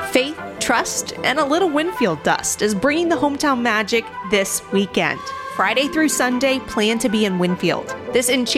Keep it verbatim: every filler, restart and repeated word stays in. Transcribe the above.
Faith, trust, and a little Winfield dust is bringing the hometown magic this weekend. Friday through Sunday, plan to be in Winfield. This enchanting